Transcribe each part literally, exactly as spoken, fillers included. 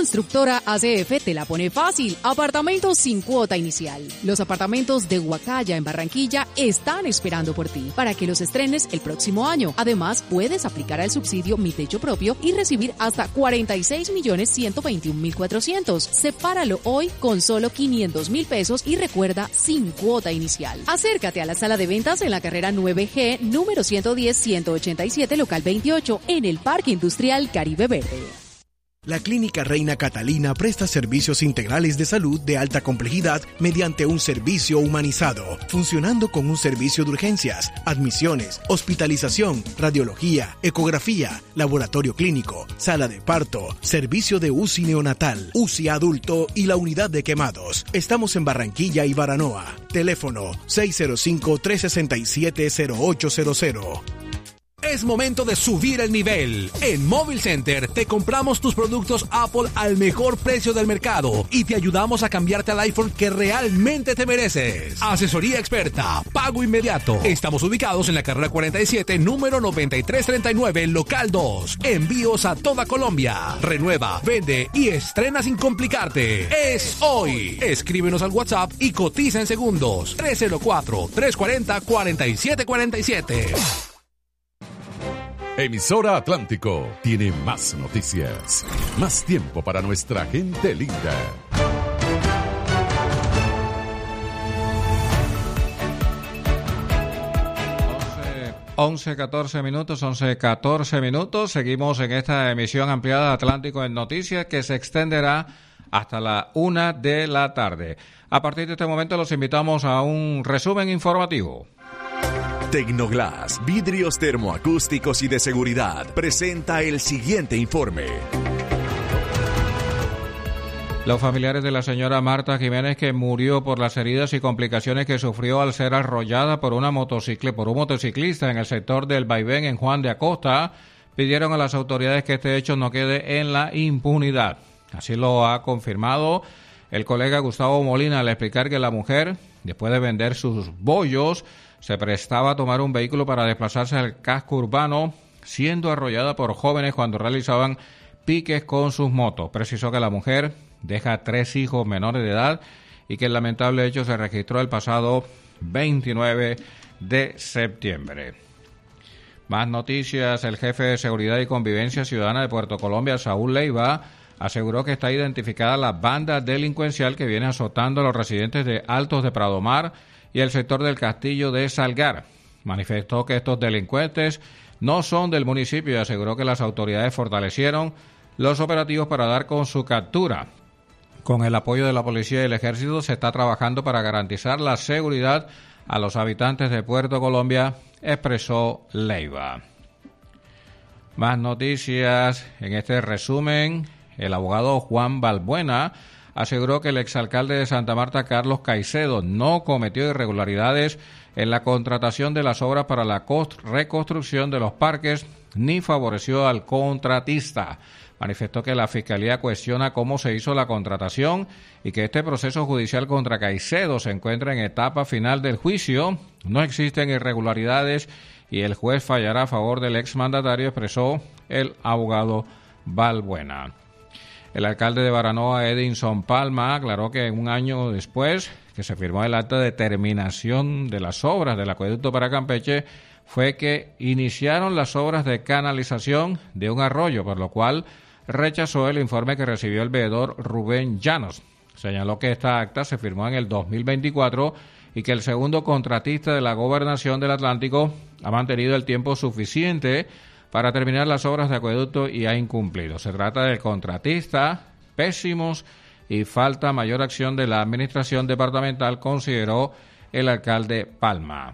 Constructora A C F te la pone fácil. Apartamentos sin cuota inicial. Los apartamentos de Huacaya en Barranquilla están esperando por ti para que los estrenes el próximo año. Además, puedes aplicar al subsidio Mi Techo Propio y recibir hasta cuarenta y seis millones ciento veintiún mil cuatrocientos. Sepáralo hoy con solo quinientos mil pesos y recuerda, sin cuota inicial. Acércate a la sala de ventas en la carrera nueve G, número ciento diez, ciento ochenta y siete, local veintiocho, en el Parque Industrial Caribe Verde. La Clínica Reina Catalina presta servicios integrales de salud de alta complejidad mediante un servicio humanizado, funcionando con un servicio de urgencias, admisiones, hospitalización, radiología, ecografía, laboratorio clínico, sala de parto, servicio de U C I neonatal, U C I adulto y la unidad de quemados. Estamos en Barranquilla y Baranoa. Teléfono seis cero cinco, tres seis siete, cero ocho cero cero. Es momento de subir el nivel. En Mobile Center te compramos tus productos Apple al mejor precio del mercado y te ayudamos a cambiarte al iPhone que realmente te mereces. Asesoría experta, pago inmediato. Estamos ubicados en la carrera cuarenta y siete, número noventa y tres treinta y nueve, local dos. Envíos a toda Colombia. Renueva, vende y estrena sin complicarte. Es hoy. Escríbenos al WhatsApp y cotiza en segundos. tres cero cuatro, tres cuatro cero, cuatro siete cuatro siete. Emisora Atlántico tiene más noticias, más tiempo para nuestra gente linda. once, catorce minutos, once, catorce minutos. Seguimos en esta emisión ampliada de Atlántico en Noticias que se extenderá hasta la una de la tarde. A partir de este momento los invitamos a un resumen informativo. Tecnoglass, vidrios termoacústicos y de seguridad, presenta el siguiente informe. Los familiares de la señora Marta Jiménez, que murió por las heridas y complicaciones que sufrió al ser arrollada por una motocicle, por un motociclista en el sector del Vaivén en Juan de Acosta, pidieron a las autoridades que este hecho no quede en la impunidad. Así lo ha confirmado el colega Gustavo Molina al explicar que la mujer, después de vender sus bollos, se prestaba a tomar un vehículo para desplazarse al casco urbano, siendo arrollada por jóvenes cuando realizaban piques con sus motos. Precisó que la mujer deja tres hijos menores de edad y que el lamentable hecho se registró el pasado veintinueve de septiembre. Más noticias. El jefe de Seguridad y Convivencia Ciudadana de Puerto Colombia, Saúl Leiva, aseguró que está identificada la banda delincuencial que viene azotando a los residentes de Altos de Pradomar y el sector del Castillo de Salgar. Manifestó que estos delincuentes no son del municipio y aseguró que las autoridades fortalecieron los operativos para dar con su captura. Con el apoyo de la policía y el ejército se está trabajando para garantizar la seguridad a los habitantes de Puerto Colombia, expresó Leiva. Más noticias en este resumen. El abogado Juan Balbuena aseguró que el exalcalde de Santa Marta, Carlos Caicedo, no cometió irregularidades en la contratación de las obras para la reconstrucción de los parques ni favoreció al contratista. Manifestó que la Fiscalía cuestiona cómo se hizo la contratación y que este proceso judicial contra Caicedo se encuentra en etapa final del juicio. No existen irregularidades y el juez fallará a favor del exmandatario, expresó el abogado Balbuena. El alcalde de Baranoa, Edinson Palma, aclaró que un año después que se firmó el acta de terminación de las obras del acueducto para Campeche, fue que iniciaron las obras de canalización de un arroyo, por lo cual rechazó el informe que recibió el veedor Rubén Llanos. Señaló que esta acta se firmó en el dos mil veinticuatro y que el segundo contratista de la Gobernación del Atlántico ha mantenido el tiempo suficiente para terminar las obras de acueducto y ha incumplido. Se trata del contratista, pésimos y falta mayor acción de la administración departamental, consideró el alcalde Palma.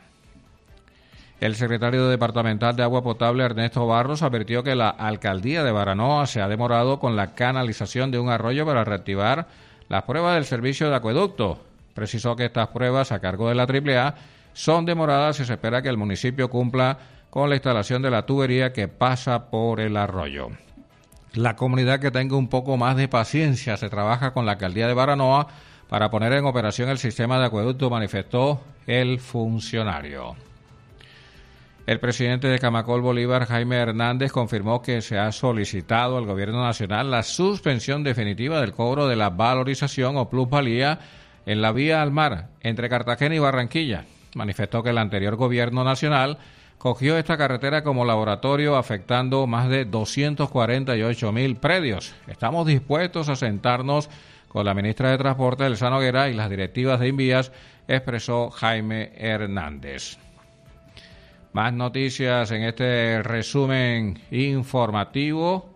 El secretario departamental de Agua Potable, Ernesto Barros, advirtió que la alcaldía de Baranoa se ha demorado con la canalización de un arroyo para reactivar las pruebas del servicio de acueducto. Precisó que estas pruebas a cargo de la Triple A son demoradas y se espera que el municipio cumpla con la instalación de la tubería que pasa por el arroyo. La comunidad que tenga un poco más de paciencia, se trabaja con la alcaldía de Baranoa para poner en operación el sistema de acueducto, manifestó el funcionario. El presidente de Camacol Bolívar, Jaime Hernández, confirmó que se ha solicitado al gobierno nacional la suspensión definitiva del cobro de la valorización o plusvalía en la vía al mar entre Cartagena y Barranquilla. Manifestó que el anterior gobierno nacional cogió esta carretera como laboratorio, afectando más de doscientos cuarenta y ocho mil predios. Estamos dispuestos a sentarnos con la ministra de Transporte, Elsa Noguera, y las directivas de Invías, expresó Jaime Hernández. Más noticias en este resumen informativo.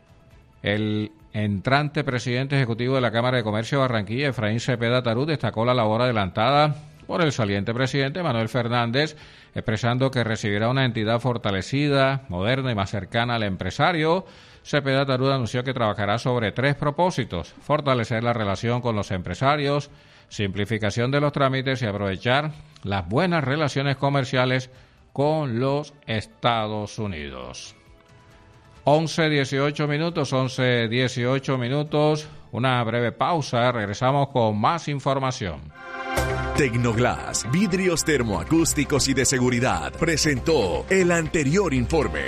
El entrante presidente ejecutivo de la Cámara de Comercio de Barranquilla, Efraín Cepeda Tarú, destacó la labor adelantada por el saliente presidente Manuel Fernández, expresando que recibirá una entidad fortalecida, moderna y más cercana al empresario. Cepeda Tarú anunció que trabajará sobre tres propósitos: fortalecer la relación con los empresarios, simplificación de los trámites y aprovechar las buenas relaciones comerciales con los Estados Unidos. once dieciocho minutos, once dieciocho minutos, una breve pausa, regresamos con más información. Tecnoglass, vidrios termoacústicos y de seguridad, presentó el anterior informe.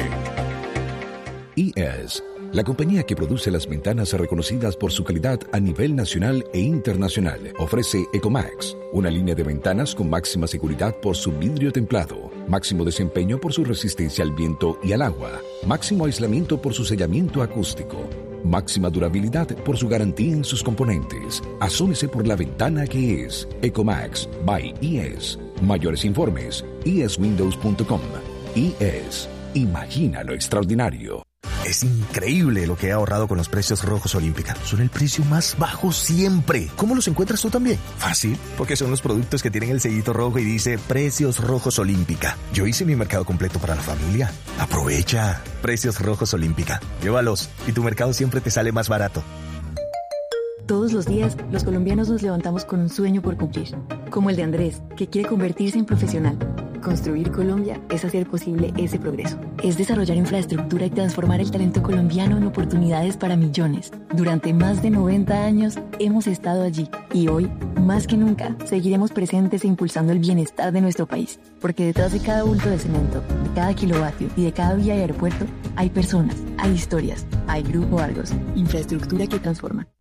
I E S, la compañía que produce las ventanas reconocidas por su calidad a nivel nacional e internacional, ofrece Ecomax, una línea de ventanas con máxima seguridad por su vidrio templado, máximo desempeño por su resistencia al viento y al agua, máximo aislamiento por su sellamiento acústico, máxima durabilidad por su garantía en sus componentes. Asómese por la ventana que es Ecomax by I E S. Mayores informes, i e s windows punto com. I E S. Imagina lo extraordinario. Es increíble lo que he ahorrado con los precios rojos Olímpica. Son el precio más bajo siempre. ¿Cómo los encuentras tú también? Fácil, porque son los productos que tienen el sellito rojo y dice Precios Rojos Olímpica. Yo hice mi mercado completo para la familia. Aprovecha. Precios Rojos Olímpica. Llévalos y tu mercado siempre te sale más barato. Todos los días, los colombianos nos levantamos con un sueño por cumplir, como el de Andrés, que quiere convertirse en profesional. Construir Colombia es hacer posible ese progreso. Es desarrollar infraestructura y transformar el talento colombiano en oportunidades para millones. Durante más de noventa años hemos estado allí y hoy, más que nunca, seguiremos presentes e impulsando el bienestar de nuestro país. Porque detrás de cada bulto de cemento, de cada kilovatio y de cada vía y aeropuerto, hay personas, hay historias, hay Grupo Argos, infraestructura que transforma.